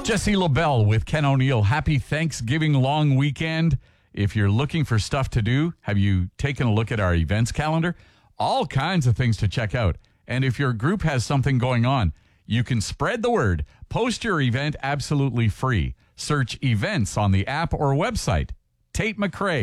Jesse LaBelle with Ken O'Neill. Happy Thanksgiving long weekend. If you're looking for stuff to do, have you taken a look at our events calendar? All kinds of things to check out. And if your group has something going on, you can spread the word. Post your event absolutely free. Search events on the app or website. Tate McRae.